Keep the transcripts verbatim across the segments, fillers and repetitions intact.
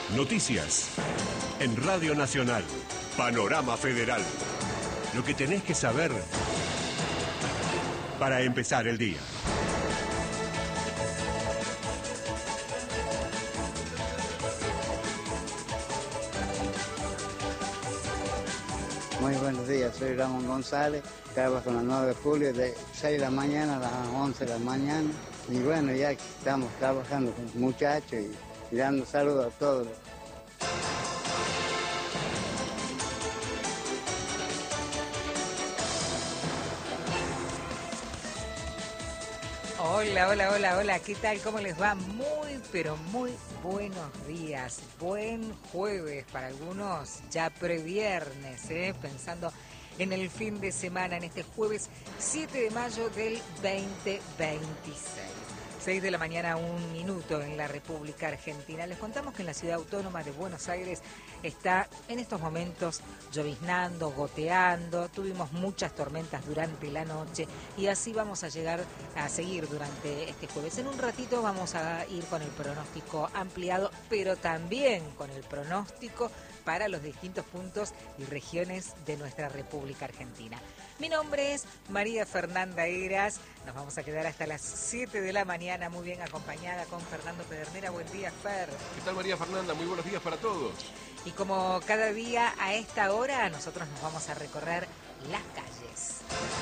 Noticias. En Radio Nacional. Panorama Federal. Lo que tenés que saber para empezar el día. Muy buenos días, soy Ramón González, trabajo en la nueve de julio de seis de la mañana a las once de la mañana. Y bueno, ya que estamos trabajando con muchachos y, y dando saludos a todos. Hola, hola, hola, hola, ¿qué tal? ¿Cómo les va? Muy, pero muy buenos días. Buen jueves para algunos, ya previernes, ¿eh? Pensando en el fin de semana, en este jueves siete de mayo del veinte veintiséis. seis de la mañana, un minuto en la República Argentina. Les contamos que en la Ciudad Autónoma de Buenos Aires está en estos momentos lloviznando, goteando. Tuvimos muchas tormentas durante la noche y así vamos a llegar a seguir durante este jueves. En un ratito vamos a ir con el pronóstico ampliado, pero también con el pronóstico para los distintos puntos y regiones de nuestra República Argentina. Mi nombre es María Fernanda Heras. Nos vamos a quedar hasta las siete de la mañana, muy bien acompañada con Fernando Pedernera. Buen día, Fer. ¿Qué tal, María Fernanda? Muy buenos días para todos. Y como cada día a esta hora, nosotros nos vamos a recorrer las calles.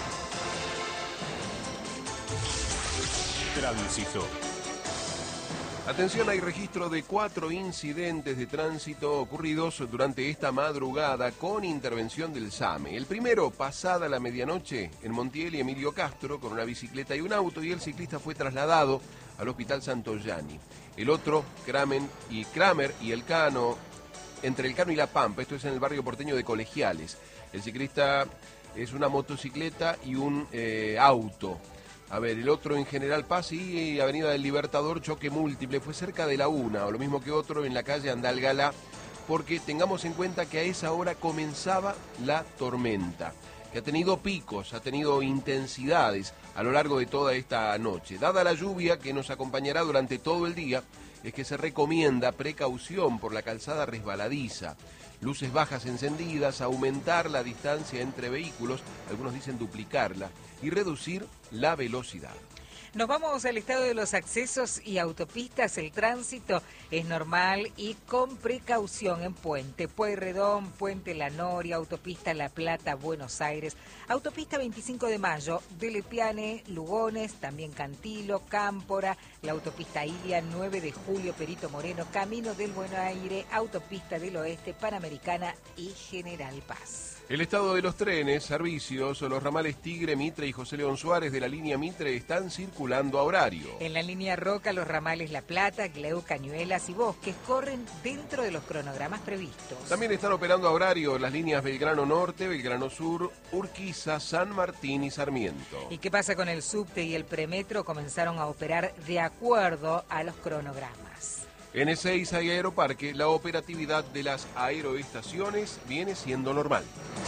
Tránsito. Atención, hay registro de cuatro incidentes de tránsito ocurridos durante esta madrugada con intervención del SAME. El primero, pasada la medianoche, en Montiel y Emilio Castro, con una bicicleta y un auto, y el ciclista fue trasladado al Hospital Santoyani. El otro, Kramer y, Kramer y El Cano, entre El Cano y La Pampa, esto es en el barrio porteño de Colegiales. El ciclista es una motocicleta y un eh, auto. A ver, el otro en General Paz y Avenida del Libertador, choque múltiple, fue cerca de la una, o lo mismo que otro en la calle Andalgalá, porque tengamos en cuenta que a esa hora comenzaba la tormenta, que ha tenido picos, ha tenido intensidades a lo largo de toda esta noche. Dada la lluvia que nos acompañará durante todo el día, es que se recomienda precaución por la calzada resbaladiza. Luces bajas encendidas, aumentar la distancia entre vehículos, algunos dicen duplicarla, y reducir la velocidad. Nos vamos al estado de los accesos y autopistas. El tránsito es normal y con precaución en Puente, Pueyrredón, Puente La Noria, Autopista La Plata, Buenos Aires, Autopista veinticinco de mayo, Delepiane, Lugones, también Cantilo, Cámpora, la Autopista Ilia, nueve de julio, Perito Moreno, Camino del Buen Aire, Autopista del Oeste, Panamericana y General Paz. El estado de los trenes, servicios, los ramales Tigre, Mitre y José León Suárez de la línea Mitre están circulando a horario. En la línea Roca, los ramales La Plata, Gleu, Cañuelas y Bosques corren dentro de los cronogramas previstos. También están operando a horario las líneas Belgrano Norte, Belgrano Sur, Urquiza, San Martín y Sarmiento. ¿Y qué pasa con el subte y el premetro? Comenzaron a operar de acuerdo a los cronogramas. En Ezeiza y Aeroparque, la operatividad de las aeroestaciones viene siendo normal.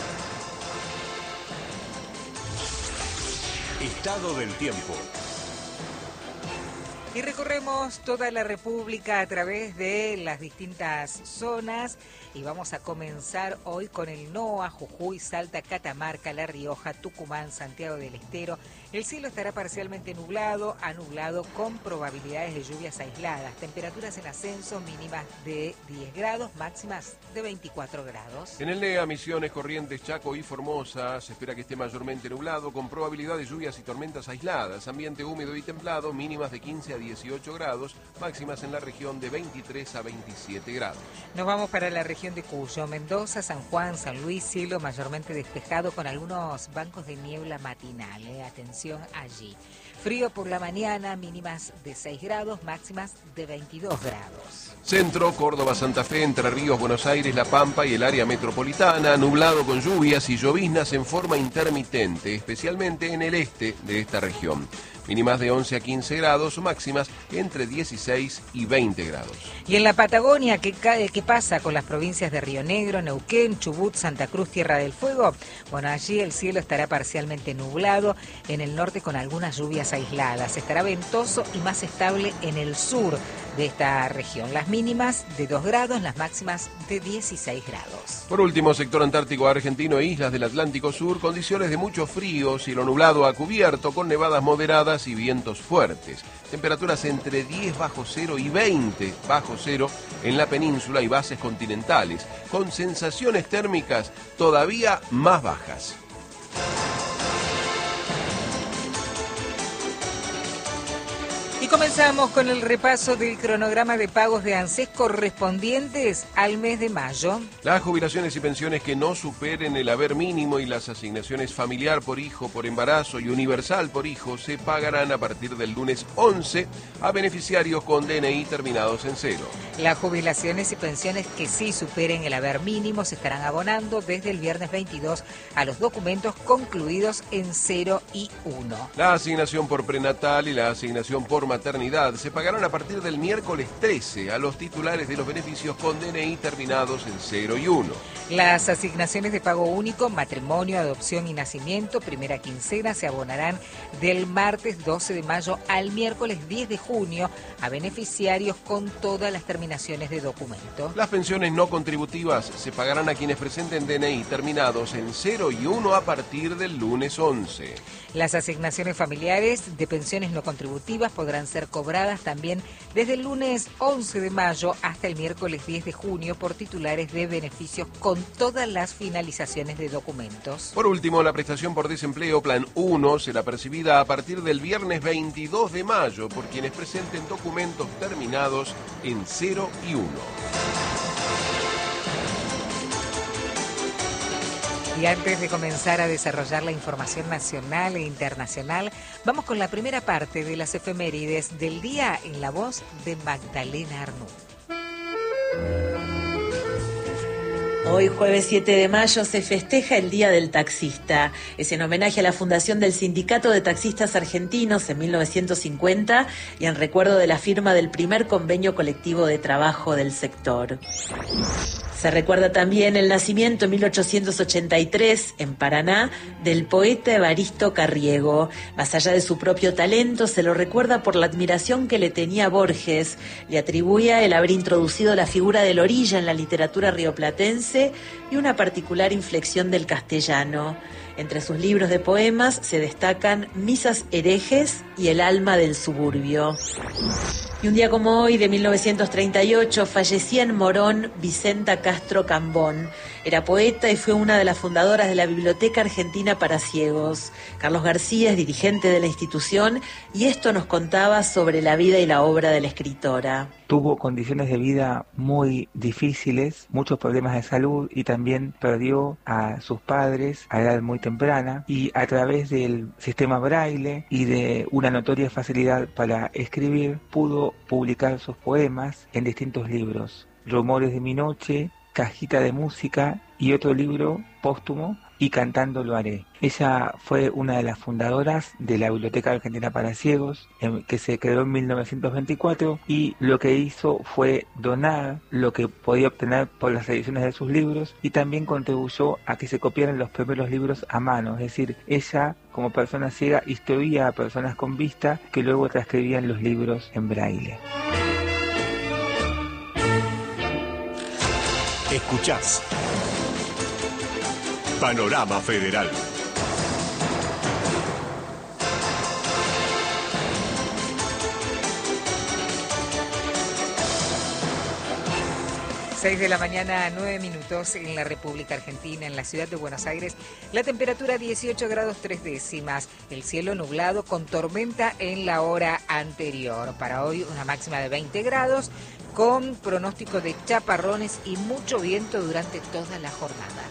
Estado del tiempo. Y recorremos toda la República a través de las distintas zonas y vamos a comenzar hoy con el NOA, Jujuy, Salta, Catamarca, La Rioja, Tucumán, Santiago del Estero. El cielo estará parcialmente nublado, a nublado con probabilidades de lluvias aisladas. Temperaturas en ascenso, mínimas de diez grados, máximas de veinticuatro grados. En el NEA, Misiones, Corrientes, Chaco y Formosa se espera que esté mayormente nublado con probabilidad de lluvias y tormentas aisladas. Ambiente húmedo y templado, mínimas de quince a dieciocho grados, máximas en la región de veintitrés a veintisiete grados. Nos vamos para la región de Cuyo, Mendoza, San Juan, San Luis, cielo mayormente despejado con algunos bancos de niebla matinal. Eh. Atención allí. Frío por la mañana, mínimas de seis grados, máximas de veintidós grados. Centro, Córdoba, Santa Fe, Entre Ríos, Buenos Aires, La Pampa y el área metropolitana, nublado con lluvias y lloviznas en forma intermitente, especialmente en el este de esta región. Mínimas de once a quince grados, máximas entre dieciséis y veinte grados. Y en la Patagonia, ¿qué, qué pasa con las provincias de Río Negro, Neuquén, Chubut, Santa Cruz, Tierra del Fuego? Bueno, allí el cielo estará parcialmente nublado, en el norte con algunas lluvias aisladas. Estará ventoso y más estable en el sur de esta región. Las mínimas de dos grados, las máximas de dieciséis grados. Por último, sector antártico argentino e islas del Atlántico Sur, condiciones de mucho frío, cielo nublado a cubierto, con nevadas moderadas y vientos fuertes. Temperaturas entre diez bajo cero y veinte bajo cero en la península y bases continentales, con sensaciones térmicas todavía más bajas. Y comenzamos con el repaso del cronograma de pagos de ANSES correspondientes al mes de mayo. Las jubilaciones y pensiones que no superen el haber mínimo y las asignaciones familiar por hijo, por embarazo y universal por hijo se pagarán a partir del lunes once a beneficiarios con D N I terminados en cero. Las jubilaciones y pensiones que sí superen el haber mínimo se estarán abonando desde el viernes veintidós a los documentos concluidos en cero y uno. La asignación por prenatal y la asignación por maternidad se pagarán a partir del miércoles trece a los titulares de los beneficios con D N I terminados en cero y uno. Las asignaciones de pago único, matrimonio, adopción y nacimiento, primera quincena, se abonarán del martes doce de mayo al miércoles diez de junio a beneficiarios con todas las terminaciones de documento. Las pensiones no contributivas se pagarán a quienes presenten D N I terminados en cero y uno a partir del lunes once. Las asignaciones familiares de pensiones no contributivas podrán ser cobradas también desde el lunes once de mayo hasta el miércoles diez de junio por titulares de beneficios con todas las finalizaciones de documentos. Por último, la prestación por desempleo Plan uno será percibida a partir del viernes veintidós de mayo por quienes presenten documentos terminados en cero y uno. Y antes de comenzar a desarrollar la información nacional e internacional, vamos con la primera parte de las efemérides del día en la voz de Magdalena Arnú. Hoy, jueves siete de mayo, se festeja el Día del Taxista. Es en homenaje a la fundación del Sindicato de Taxistas Argentinos en mil novecientos cincuenta y en recuerdo de la firma del primer convenio colectivo de trabajo del sector. Se recuerda también el nacimiento en mil ochocientos ochenta y tres, en Paraná, del poeta Evaristo Carriego. Más allá de su propio talento, se lo recuerda por la admiración que le tenía a Borges. Le atribuía el haber introducido la figura del orilla en la literatura rioplatense y una particular inflexión del castellano. Entre sus libros de poemas se destacan Misas herejes y El alma del suburbio. Y un día como hoy, de mil novecientos treinta y ocho, fallecía en Morón Vicenta Castro Cambón. Era poeta y fue una de las fundadoras de la Biblioteca Argentina para Ciegos. Carlos García es dirigente de la institución y esto nos contaba sobre la vida y la obra de la escritora. Tuvo condiciones de vida muy difíciles, muchos problemas de salud y también perdió a sus padres a edad muy temprana, y a través del sistema braille y de una notoria facilidad para escribir pudo publicar sus poemas en distintos libros: Rumores de mi noche, Cajita de música y otro libro póstumo, Y cantando lo haré. Ella fue una de las fundadoras de la Biblioteca Argentina para Ciegos, que se creó en mil novecientos veinticuatro, y lo que hizo fue donar lo que podía obtener por las ediciones de sus libros, y también contribuyó a que se copiaran los primeros libros a mano. Es decir, ella, como persona ciega, instruía a personas con vista que luego transcribían los libros en braille. Escuchás Panorama Federal. seis de la mañana, nueve minutos en la República Argentina, en la ciudad de Buenos Aires. La temperatura dieciocho grados tres décimas. El cielo nublado con tormenta en la hora anterior. Para hoy una máxima de veinte grados con pronóstico de chaparrones y mucho viento durante toda la jornada.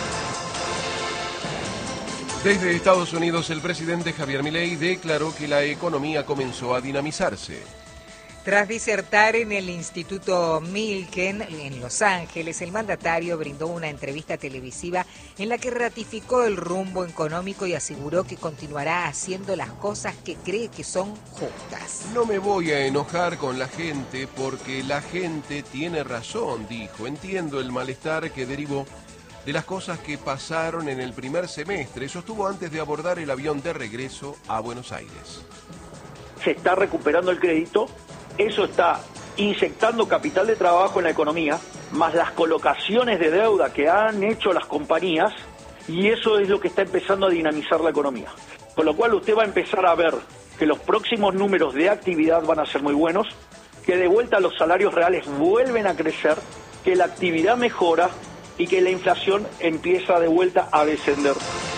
Desde Estados Unidos, el presidente Javier Milei declaró que la economía comenzó a dinamizarse. Tras disertar en el Instituto Milken en Los Ángeles, el mandatario brindó una entrevista televisiva en la que ratificó el rumbo económico y aseguró que continuará haciendo las cosas que cree que son justas. No me voy a enojar con la gente porque la gente tiene razón, dijo. Entiendo el malestar que derivó de las cosas que pasaron en el primer semestre. Sostuvo antes de abordar el avión de regreso a Buenos Aires. Se está recuperando el crédito. Eso está inyectando capital de trabajo en la economía, más las colocaciones de deuda que han hecho las compañías, y eso es lo que está empezando a dinamizar la economía. Con lo cual usted va a empezar a ver que los próximos números de actividad van a ser muy buenos, que de vuelta los salarios reales vuelven a crecer, que la actividad mejora y que la inflación empieza de vuelta a descender.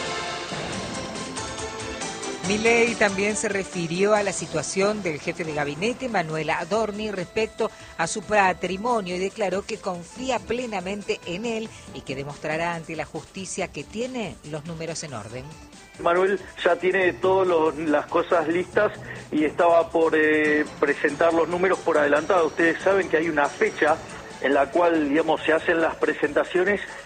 Milei también se refirió a la situación del jefe de gabinete, Manuel Adorni, respecto a su patrimonio y declaró que confía plenamente en él y que demostrará ante la justicia que tiene los números en orden. Manuel ya tiene todas las cosas listas y estaba por eh, presentar los números por adelantado. Ustedes saben que hay una fecha en la cual, digamos, se hacen las presentaciones